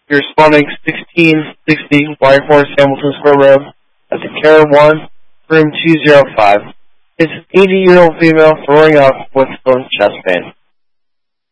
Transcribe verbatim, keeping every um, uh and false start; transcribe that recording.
You're responding sixteen sixty Whitehorse, Hamilton Square Road. That's a Care one, room two oh five. It's an eighty-year-old female throwing up with bone chest pain.